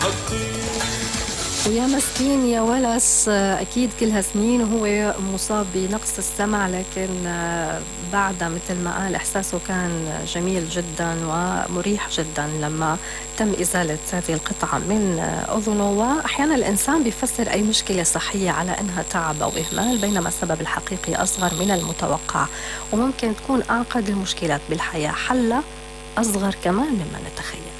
ويا مسكين يا ولس، أكيد كلها سنين وهو مصاب بنقص السمع، لكن بعدها مثل ما قال إحساسه كان جميل جدا ومريح جدا لما تم إزالة هذه القطعة من أذنه. وأحيانا الإنسان بيفسر أي مشكلة صحية على أنها تعب أو إهمال، بينما السبب الحقيقي أصغر من المتوقع، وممكن تكون أعقد المشكلات بالحياة حلها أصغر كمان مما نتخيل.